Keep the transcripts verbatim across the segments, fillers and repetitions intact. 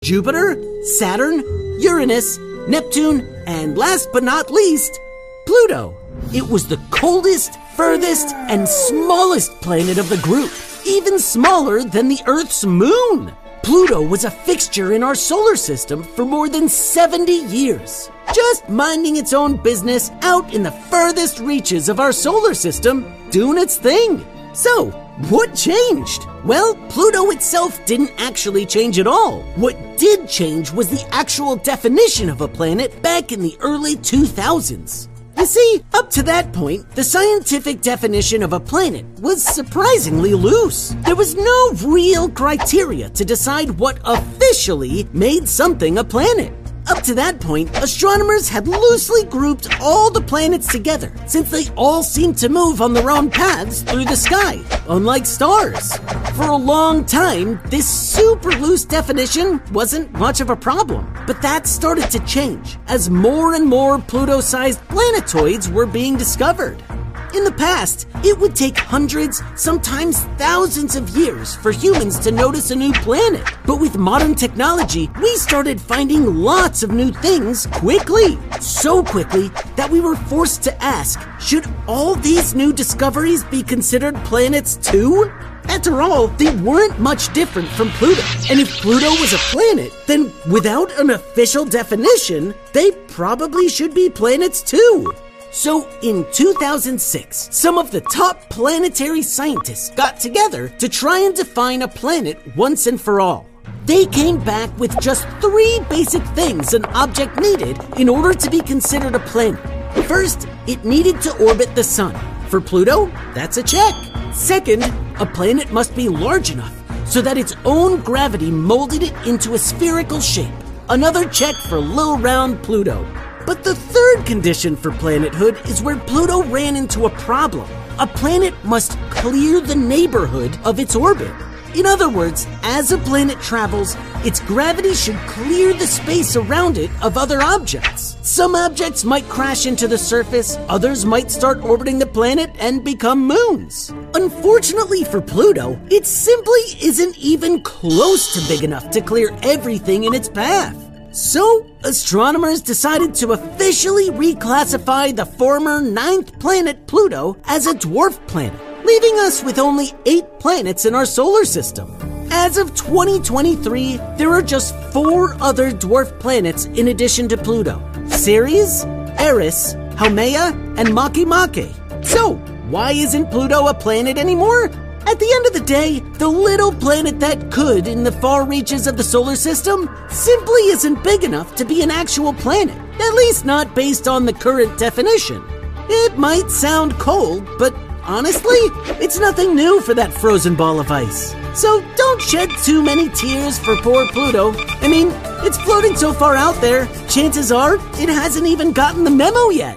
Jupiter, Saturn, Uranus, Neptune, and last but not least, Pluto. It was the coldest, furthest, and smallest planet of the group, even smaller than the Earth's moon. Pluto was a fixture in our solar system for more than seventy years, just minding its own business out in the furthest reaches of our solar system, doing its thing. So, what changed? Well, Pluto itself didn't actually change at all. What did change was the actual definition of a planet back in the early two thousands. You see, up to that point, the scientific definition of a planet was surprisingly loose. There was no real criteria to decide what officially made something a planet. Up to that point, astronomers had loosely grouped all the planets together, since they all seemed to move on their own paths through the sky, unlike stars. For a long time, this super loose definition wasn't much of a problem. But that started to change as more and more Pluto-sized planetoids were being discovered. In the past, it would take hundreds, sometimes thousands of years for humans to notice a new planet. But with modern technology, we started finding lots of new things quickly. So quickly that we were forced to ask, should all these new discoveries be considered planets too? After all, they weren't much different from Pluto. And if Pluto was a planet, then without an official definition, they probably should be planets too. So, in two thousand six, some of the top planetary scientists got together to try and define a planet once and for all. They came back with just three basic things an object needed in order to be considered a planet. First, it needed to orbit the sun. For Pluto, that's a check. Second, a planet must be large enough so that its own gravity molded it into a spherical shape. Another check for little round Pluto. But the third condition for planethood is where Pluto ran into a problem. A planet must clear the neighborhood of its orbit. In other words, as a planet travels, its gravity should clear the space around it of other objects. Some objects might crash into the surface, others might start orbiting the planet and become moons. Unfortunately for Pluto, it simply isn't even close to big enough to clear everything in its path. So, astronomers decided to officially reclassify the former ninth planet Pluto as a dwarf planet, leaving us with only eight planets in our solar system. As of twenty twenty-three, there are just four other dwarf planets in addition to Pluto: Ceres, Eris, Haumea, and Makemake. So, why isn't Pluto a planet anymore? At the end of the day, the little planet that could in the far reaches of the solar system simply isn't big enough to be an actual planet, at least not based on the current definition. It might sound cold, but honestly, it's nothing new for that frozen ball of ice. So don't shed too many tears for poor Pluto. I mean, it's floating so far out there, chances are it hasn't even gotten the memo yet.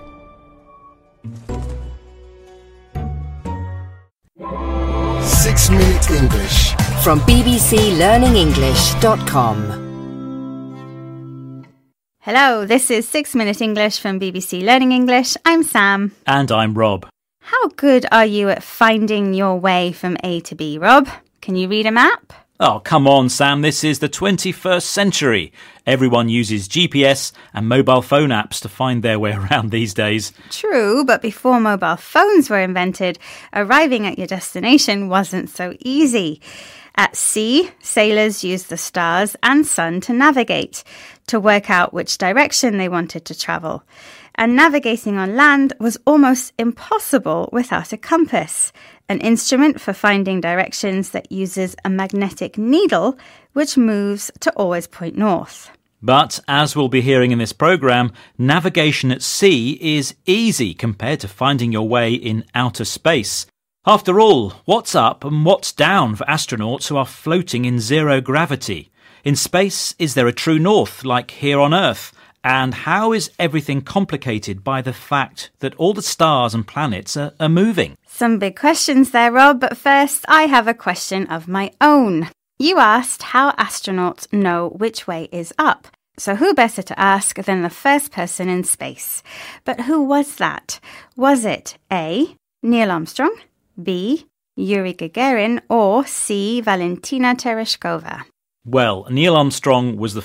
Six Minute English from b b c learning english dot com. Hello, this is Six Minute English from B B C Learning English. I'm Sam. And I'm Rob. How good are you at finding your way from A to B, Rob? Can you read a map? Oh, come on, Sam. This is the twenty-first century. Everyone uses G P S and mobile phone apps to find their way around these days. True, but before mobile phones were invented, arriving at your destination wasn't so easy. At sea, sailors used the stars and sun to navigate, to work out which direction they wanted to travel. And navigating on land was almost impossible without a compass, an instrument for finding directions that uses a magnetic needle which moves to always point north. But, as we'll be hearing in this programme, navigation at sea is easy compared to finding your way in outer space. After all, what's up and what's down for astronauts who are floating in zero gravity? In space, is there a true north like here on Earth? And how is everything complicated by the fact that all the stars and planets are, are moving? Some big questions there, Rob, but first I have a question of my own. You asked how astronauts know which way is up. So who better to ask than the first person in space? But who was that? Was it A. Neil Armstrong, B. Yuri Gagarin, or C. Valentina Tereshkova? Well, Neil Armstrong was the